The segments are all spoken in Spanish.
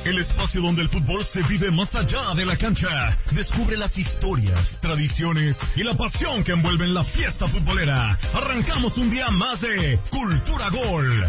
el espacio donde el fútbol se vive más allá de la cancha. Descubre las historias, tradiciones y la pasión que envuelven la fiesta futbolera. Arrancamos un día más de Cultura Gol.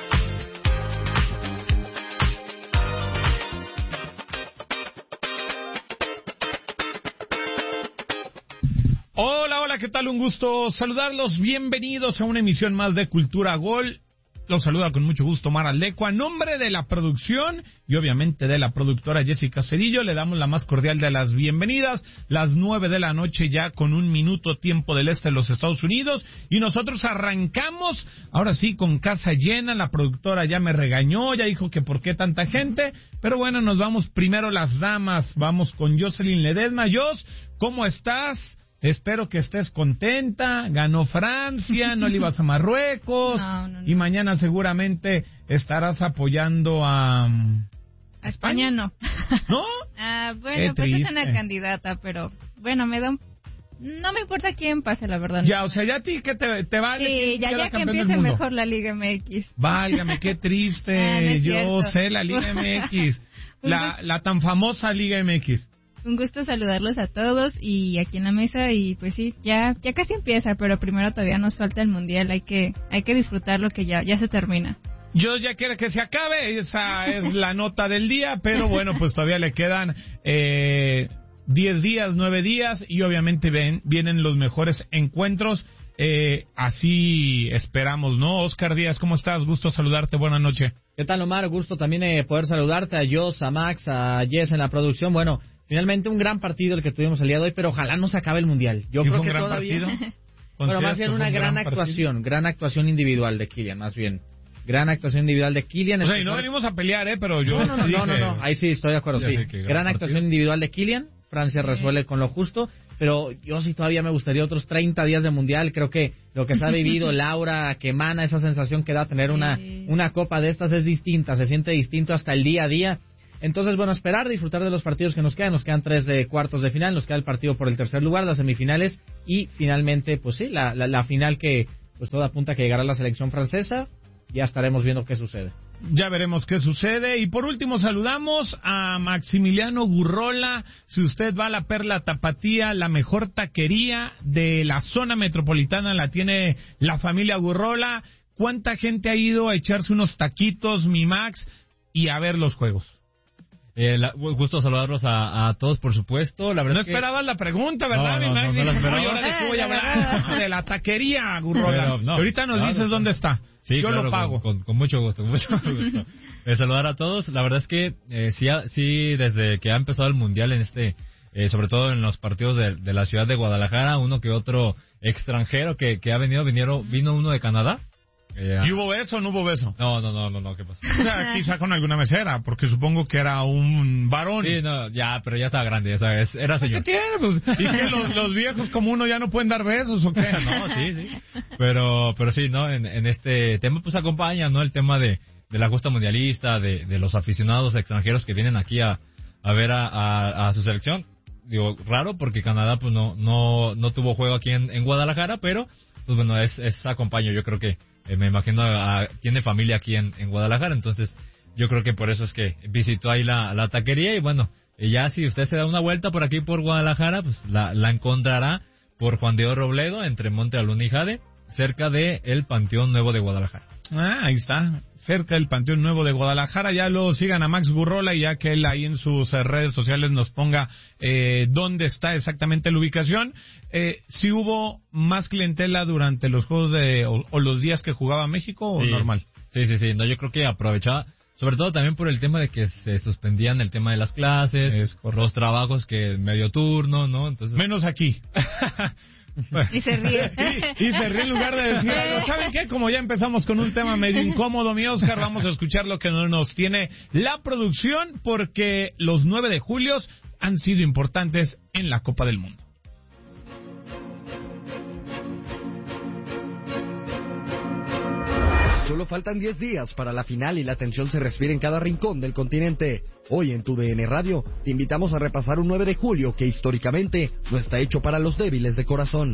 Hola, ¿qué tal? Un gusto saludarlos. Bienvenidos a una emisión más de Cultura Gol. Los saluda con mucho gusto Mar Aldeco. A nombre de la producción y obviamente de la productora Jessica Cedillo, le damos la más cordial de las bienvenidas. Las 9 de la noche ya con 1 minuto tiempo del este de los Estados Unidos. Y nosotros arrancamos, ahora sí, con casa llena. La productora ya me regañó, ya dijo que por qué tanta gente. Pero bueno, nos vamos primero las damas. Vamos con Jocelyn Ledesma. Jos, ¿cómo estás? Espero que estés contenta. Ganó Francia, no le ibas a Marruecos. No. Y mañana seguramente estarás apoyando a España. No. ¿No? Bueno, pues es una candidata, pero bueno, no me importa quién pase, la verdad. Ya, o sea, ya a ti que te vale. Sí, ya que empiece mejor la Liga MX. Válgame, qué triste. No es Yo cierto. sé la Liga MX. la tan famosa Liga MX. Un gusto saludarlos a todos y aquí en la mesa, y pues sí, ya casi empieza, pero primero todavía nos falta el Mundial, hay que disfrutar lo que ya se termina. Yo ya quiero que se acabe, esa es la nota del día, pero bueno, pues todavía le quedan 10 días, 9 días, y obviamente vienen los mejores encuentros, así esperamos, ¿no? Oscar Díaz, ¿cómo estás? Gusto saludarte, buenas noches. ¿Qué tal, Omar? Gusto también poder saludarte, a Jos, a Max, a Jess en la producción. Bueno, finalmente un gran partido el que tuvimos el día de hoy, pero ojalá no se acabe el Mundial. Yo creo que todavía... Bueno, más bien una gran actuación individual de Kylian, más bien. Gran actuación individual de Kylian. O sea, y no venimos a pelear, pero yo... No, ahí sí estoy de acuerdo, sí. Gran actuación individual de Kylian, Francia resuelve con lo justo, pero yo sí todavía me gustaría otros 30 días de Mundial. Creo que lo que se ha vivido, Laura, que emana esa sensación que da tener una copa de estas es distinta, se siente distinto hasta el día a día. Entonces, bueno, esperar, disfrutar de los partidos que nos quedan 3 de cuartos de final, nos queda el partido por el tercer lugar, las semifinales y finalmente, pues sí, la final que pues todo apunta a que llegará la selección francesa. Ya estaremos viendo qué sucede. Ya veremos qué sucede. Y por último saludamos a Maximiliano Gurrola. Si usted va a la Perla Tapatía, la mejor taquería de la zona metropolitana la tiene la familia Gurrola. ¿Cuánta gente ha ido a echarse unos taquitos, mi Max, y a ver los juegos? Gusto saludarlos a todos, por supuesto. La verdad no esperabas la pregunta, ¿verdad? No la esperaba. ¿Y ahora de qué voy a hablar? De la taquería, Gurrola. Ahorita nos dices dónde está. Sí, yo claro, lo pago. Con mucho gusto. Saludar a todos. La verdad es que sí, desde que ha empezado el Mundial sobre todo en los partidos de la ciudad de Guadalajara, uno que otro extranjero que ha vino uno de Canadá. ¿Y hubo beso o no hubo beso? No, ¿qué pasa? O sea, quizá con alguna mesera, porque supongo que era un varón. Sí, pero ya estaba grande, era señor. ¿Qué tiene? Pues, ¿y que los viejos como uno ya no pueden dar besos o qué? No, sí. Pero sí, ¿no? En este tema pues acompaña, ¿no? El tema de la justa mundialista, de los aficionados extranjeros que vienen aquí a ver a su selección. Digo, raro porque Canadá pues no tuvo juego aquí en Guadalajara, pero pues bueno, es acompaño. Yo creo que me imagino tiene familia aquí en Guadalajara, entonces yo creo que por eso es que visitó ahí la taquería. Y bueno, ya si usted se da una vuelta por aquí por Guadalajara, pues la encontrará por Juan Diego Robledo, entre Monte Aluna y Jade, cerca de el Panteón Nuevo de Guadalajara. Ahí está, cerca del Panteón Nuevo de Guadalajara. Ya lo sigan a Max Gurrola, y ya que él ahí en sus redes sociales nos ponga dónde está exactamente la ubicación. ¿Si hubo más clientela durante los juegos o los días que jugaba México o normal? Sí, no, yo creo que aprovechaba, sobre todo también por el tema de que se suspendían el tema de las clases, los trabajos que medio turno, ¿no? Entonces menos aquí. Y se ríe. Y se ríe en lugar de decir algo. ¿Saben qué? Como ya empezamos con un tema medio incómodo, mi Oscar, vamos a escuchar lo que nos tiene la producción, porque los 9 de julio han sido importantes en la Copa del Mundo. Solo faltan 10 días para la final y la tensión se respira en cada rincón del continente. Hoy en tu DN Radio te invitamos a repasar un 9 de julio que históricamente no está hecho para los débiles de corazón.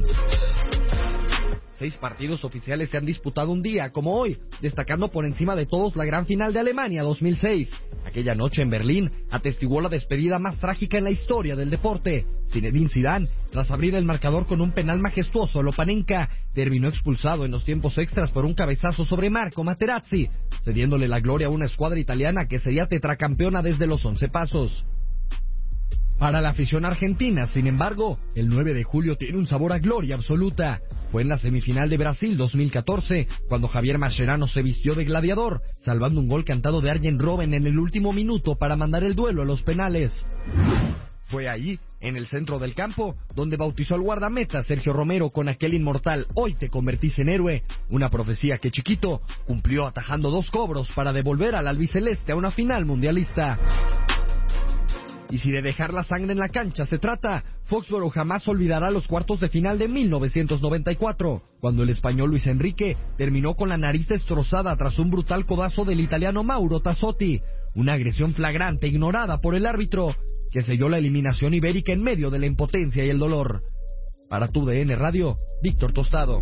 6 partidos oficiales se han disputado un día como hoy, destacando por encima de todos la gran final de Alemania 2006. Aquella noche en Berlín atestiguó la despedida más trágica en la historia del deporte. Zinedine Zidane, tras abrir el marcador con un penal majestuoso, Lopanenka terminó expulsado en los tiempos extras por un cabezazo sobre Marco Materazzi, cediéndole la gloria a una escuadra italiana que sería tetracampeona desde los 11 pasos. Para la afición argentina, sin embargo, el 9 de julio tiene un sabor a gloria absoluta. Fue en la semifinal de Brasil 2014, cuando Javier Mascherano se vistió de gladiador, salvando un gol cantado de Arjen Robben en el último minuto para mandar el duelo a los penales. Fue ahí, en el centro del campo, donde bautizó al guardameta Sergio Romero con aquel inmortal "Hoy te convertís en héroe", una profecía que Chiquito cumplió atajando 2 cobros para devolver al albiceleste a una final mundialista. Y si de dejar la sangre en la cancha se trata, Foxborough jamás olvidará los cuartos de final de 1994, cuando el español Luis Enrique terminó con la nariz destrozada tras un brutal codazo del italiano Mauro Tassotti, una agresión flagrante ignorada por el árbitro, que selló la eliminación ibérica en medio de la impotencia y el dolor. Para TUDN Radio, Víctor Tostado.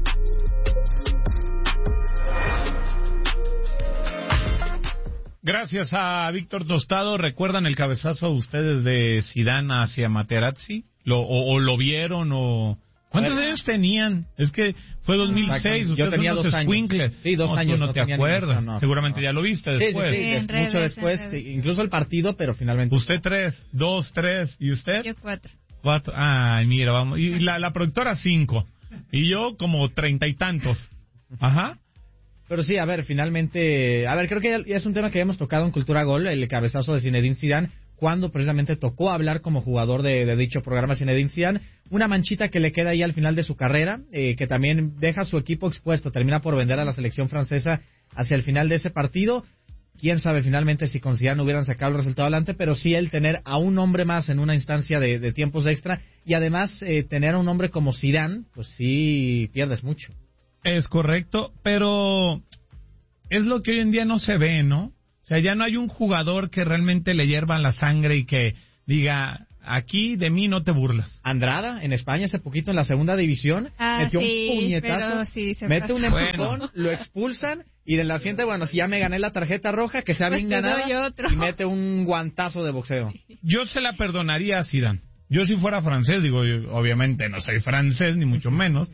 Gracias a Víctor Tostado. ¿Recuerdan el cabezazo ustedes de Zidane hacia Materazzi? ¿Lo vieron o...? ¿Cuántos años tenían? Es que fue 2006. Yo tenía 2 años. Sí, 2 años. No te acuerdas. No. Seguramente ya lo viste después. Sí, mucho después. Incluso el partido, pero finalmente... Usted 3, 2, 3. ¿Y usted? Yo 4. 4. Ay, mira, vamos. Y la productora 5. Y yo como 30 y tantos. Ajá. Pero sí, a ver, finalmente... A ver, creo que ya es un tema que hemos tocado en Cultura Gol, el cabezazo de Zinedine Zidane, cuando precisamente tocó hablar como jugador de dicho programa Zinedine Zidane, una manchita que le queda ahí al final de su carrera, que también deja a su equipo expuesto, termina por vender a la selección francesa hacia el final de ese partido. Quién sabe finalmente si con Zidane hubieran sacado el resultado adelante, pero sí el tener a un hombre más en una instancia de tiempos extra, y además tener a un hombre como Zidane, pues sí pierdes mucho. Es correcto, pero es lo que hoy en día no se ve, ¿no? O sea, ya no hay un jugador que realmente le hierva la sangre y que diga, aquí de mí no te burlas. Andrada, en España, hace poquito en la 2ª división, metió un puñetazo, mete un empujón, lo expulsan, y en la siguiente, bueno, si ya me gané la tarjeta roja, que sea bien ganada, y mete un guantazo de boxeo. Yo se la perdonaría a Zidane. Yo si fuera francés, digo, yo, obviamente no soy francés, ni mucho menos,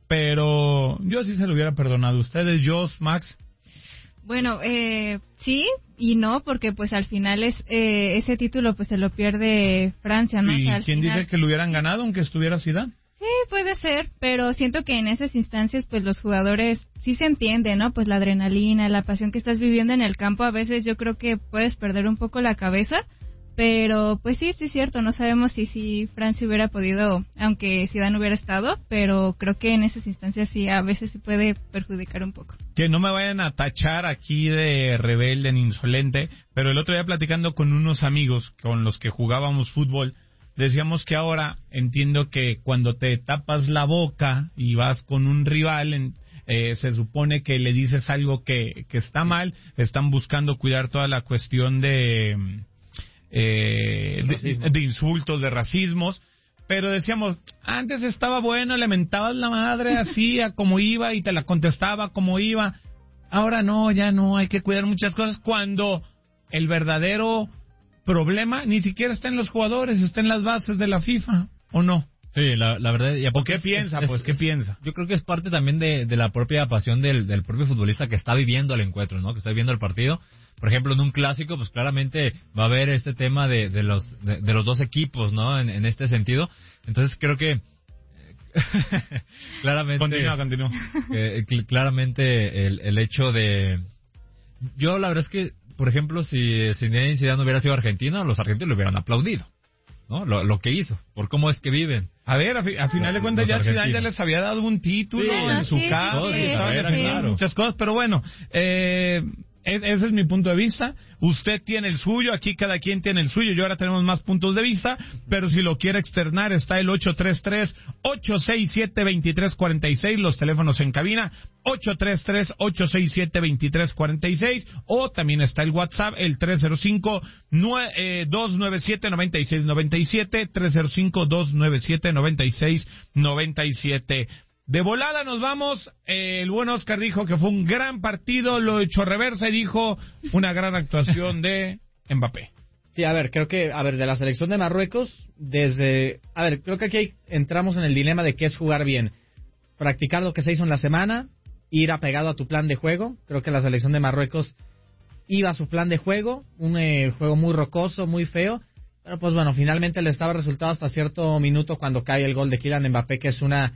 pero yo sí se lo hubiera perdonado. ¿Ustedes, Jos, Max? Bueno, sí y no, porque pues al final ese título pues se lo pierde Francia, ¿no? ¿Y o sea, quién dice que lo hubieran ganado aunque estuviera Zidane? Sí, puede ser, pero siento que en esas instancias pues los jugadores sí se entienden, ¿no? Pues la adrenalina, la pasión que estás viviendo en el campo, a veces yo creo que puedes perder un poco la cabeza. Pero, pues sí, es cierto, no sabemos si Francia hubiera podido, aunque Zidane hubiera estado, pero creo que en esas instancias sí, a veces se puede perjudicar un poco. Que no me vayan a tachar aquí de rebelde ni insolente, pero el otro día platicando con unos amigos con los que jugábamos fútbol, decíamos que ahora entiendo que cuando te tapas la boca y vas con un rival, se supone que le dices algo que está mal, están buscando cuidar toda la cuestión de insultos, de racismos, pero decíamos, antes estaba bueno, le mentabas la madre así a como iba y te la contestaba como iba, ahora no, ya no, hay que cuidar muchas cosas, cuando el verdadero problema ni siquiera está en los jugadores, está en las bases de la FIFA, ¿o no? Sí, la verdad. ¿Y ¿qué piensa? ¿Qué piensa? Yo creo que es parte también de la propia pasión del propio futbolista que está viviendo el encuentro, ¿no? Que está viviendo el partido. Por ejemplo, en un clásico, pues claramente va a haber este tema de los dos equipos, ¿no? En este sentido. Entonces creo que claramente. Continúa. Claramente el hecho de. Yo la verdad es que, por ejemplo, si Zinedine Zidane hubiera sido argentino, los argentinos lo hubieran aplaudido, ¿no? Lo que hizo, por cómo es que viven. A ver, a final de cuentas ya Zidane ya les había dado un título en su casa, muchas cosas, pero bueno, ese es mi punto de vista. Usted tiene el suyo, aquí cada quien tiene el suyo, y ahora tenemos más puntos de vista, pero si lo quiere externar está el 833-867-2346, los teléfonos en cabina, 833-867-2346, o también está el WhatsApp, el 305-297-9697, 305-297-9697. De volada nos vamos. El buen Oscar dijo que fue un gran partido, lo echó reversa y dijo una gran actuación de Mbappé. Sí, creo que, de la selección de Marruecos, creo que aquí entramos en el dilema de qué es jugar bien. Practicar lo que se hizo en la semana, ir apegado a tu plan de juego. Creo que la selección de Marruecos iba a su plan de juego, un juego muy rocoso, muy feo, pero pues bueno, finalmente le estaba resultado hasta cierto minuto cuando cae el gol de Kylian Mbappé, que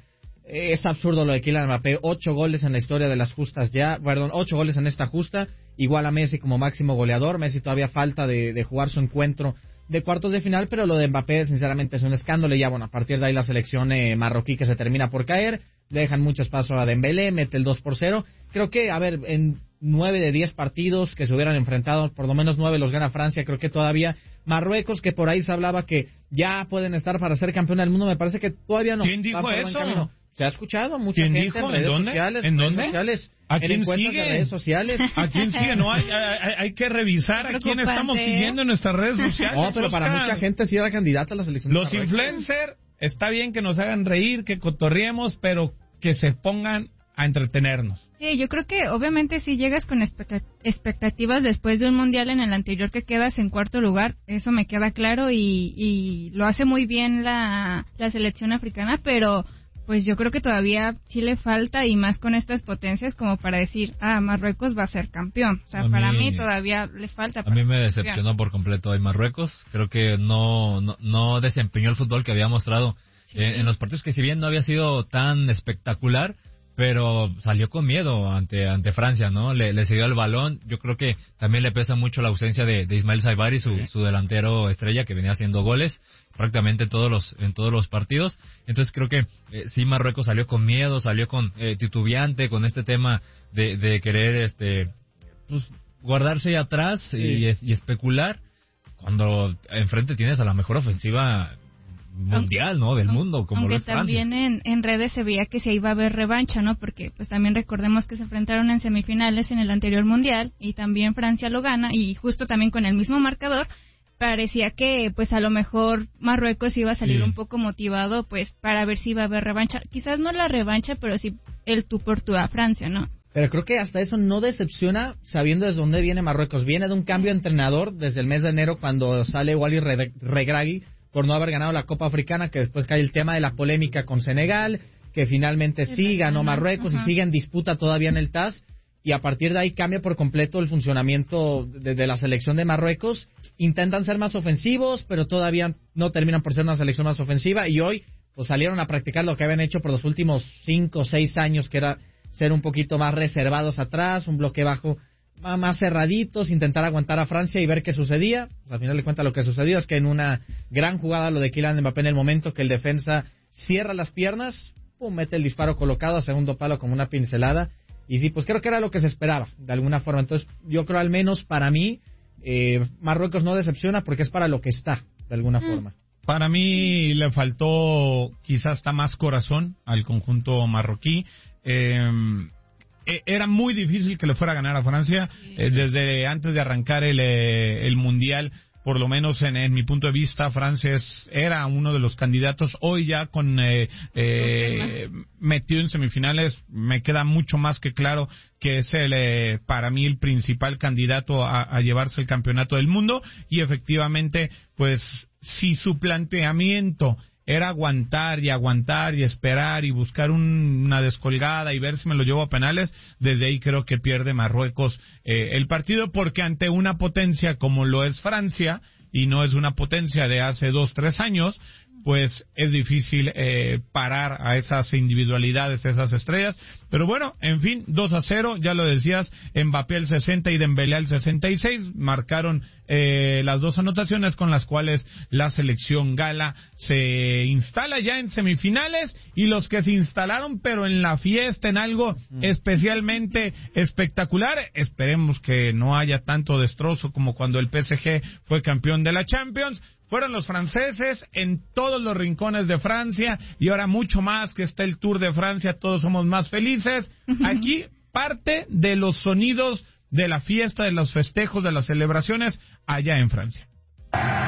es absurdo lo de Kylian Mbappé, 8 goles en la historia de las justas 8 goles en esta justa, igual a Messi como máximo goleador. Messi todavía falta de jugar su encuentro de cuartos de final, pero lo de Mbappé sinceramente es un escándalo. Y ya a partir de ahí la selección marroquí que se termina por caer, le dejan mucho espacio a Dembélé, mete el 2-0. Creo que, en 9 de 10 partidos que se hubieran enfrentado, por lo menos 9 los gana Francia. Creo que todavía Marruecos, que por ahí se hablaba que ya pueden estar para ser campeón del mundo, me parece que todavía no. ¿Quién dijo eso? Se ha escuchado mucha gente dijo? en redes sociales. ¿En dónde? Sociales, ¿A quién sigue? De redes sociales. ¿A quién sigue? No, hay que revisar a quién estamos siguiendo en nuestras redes sociales. No, pero para mucha gente sí era candidata a la selección. Los influencers, está bien que nos hagan reír, que cotorriemos, pero que se pongan a entretenernos. Sí, yo creo que obviamente si llegas con expectativas después de un mundial en el anterior que quedas en cuarto lugar, eso me queda claro y lo hace muy bien la selección africana, pero pues yo creo que todavía sí le falta, y más con estas potencias como para decir, Marruecos va a ser campeón. O sea, para mí todavía le falta. A mí me decepcionó por completo hoy Marruecos. Creo que no desempeñó el fútbol que había mostrado en los partidos, que si bien no había sido tan espectacular, pero salió con miedo ante Francia, ¿no? Le cedió el balón. Yo creo que también le pesa mucho la ausencia de Ismael Saibari, su delantero estrella, que venía haciendo goles prácticamente en todos los partidos. Entonces creo que sí, Marruecos salió con miedo, salió con titubeante, con este tema de querer guardarse ahí atrás y especular, cuando enfrente tienes a la mejor ofensiva mundial, ¿no? Del mundo, como lo es Francia. También en redes se veía que se iba a haber revancha, ¿no? Porque pues también recordemos que se enfrentaron en semifinales en el anterior mundial y también Francia lo gana, y justo también con el mismo marcador. Parecía que pues a lo mejor Marruecos iba a salir un poco motivado pues para ver si iba a haber revancha. Quizás no la revancha, pero sí el tú por tú a Francia, ¿no? Pero creo que hasta eso no decepciona, sabiendo desde dónde viene Marruecos. Viene de un cambio de entrenador desde el mes de enero, cuando sale Wally Regragui por no haber ganado la Copa Africana, que después cae el tema de la polémica con Senegal, que finalmente sí ganó Marruecos y sigue en disputa todavía en el TAS, y a partir de ahí cambia por completo el funcionamiento de la selección de Marruecos. Intentan ser más ofensivos, pero todavía no terminan por ser una selección más ofensiva, y hoy pues salieron a practicar lo que habían hecho por los últimos 5 o 6 años, que era ser un poquito más reservados atrás, un bloque bajo más cerraditos, intentar aguantar a Francia y ver qué sucedía. Pues, al final de cuentas lo que sucedió es que en una gran jugada, lo de Kylian Mbappé, en el momento que el defensa cierra las piernas, mete el disparo colocado a segundo palo como una pincelada, y sí, pues creo que era lo que se esperaba de alguna forma. Entonces yo creo, al menos para mí, Marruecos no decepciona porque es para lo que está, de alguna forma. Para mí le faltó quizás hasta más corazón al conjunto marroquí. Era muy difícil que le fuera a ganar a Francia desde antes de arrancar el Mundial. Por lo menos en mi punto de vista, Francia era uno de los candidatos. Hoy ya metido en semifinales, me queda mucho más que claro que es para mí el principal candidato a llevarse el campeonato del mundo. Y efectivamente, pues si su planteamiento era aguantar y esperar y buscar una descolgada y ver si me lo llevo a penales, desde ahí creo que pierde Marruecos el partido, porque ante una potencia como lo es Francia, y no es una potencia de hace 2-3 años, pues es difícil parar a esas individualidades, esas estrellas. Pero bueno, en fin, 2-0, ya lo decías, Mbappé al 60 y Dembélé al 66, marcaron las dos anotaciones con las cuales la selección gala se instala ya en semifinales, y los que se instalaron pero en la fiesta, en algo especialmente espectacular, esperemos que no haya tanto destrozo como cuando el PSG fue campeón de la Champions, fueron los franceses en todos los rincones de Francia, y ahora mucho más que está el Tour de Francia, todos somos más felices. Aquí parte de los sonidos de la fiesta, de los festejos, de las celebraciones allá en Francia.